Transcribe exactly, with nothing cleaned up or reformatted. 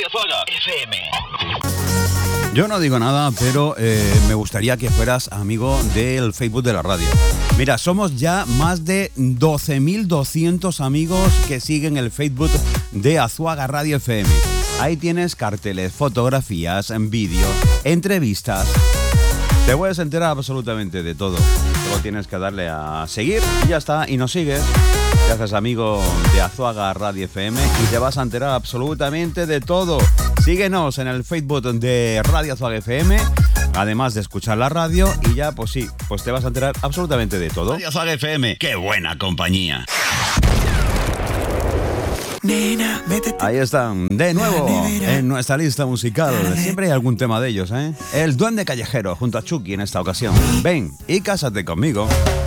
Azuaga F M. Yo no digo nada, pero eh, me gustaría que fueras amigo del Facebook de la radio. Mira, somos ya más de doce mil doscientos amigos que siguen el Facebook de Azuaga Radio F M. Ahí tienes carteles, fotografías, vídeos, entrevistas. Te puedes enterar absolutamente de todo. Solo tienes que darle a seguir y ya está, y nos sigues. Te haces amigo de Azuaga Radio F M y te vas a enterar absolutamente de todo. Síguenos en el Facebook de Radio Azuaga F M, además de escuchar la radio, y ya, pues sí, pues te vas a enterar absolutamente de todo. Radio Azuaga F M, ¡qué buena compañía! Nena, ahí están, de nuevo, en nuestra lista musical. Siempre hay algún tema de ellos, ¿eh? El Duende Callejero, junto a Chucky en esta ocasión. Ven y cásate conmigo.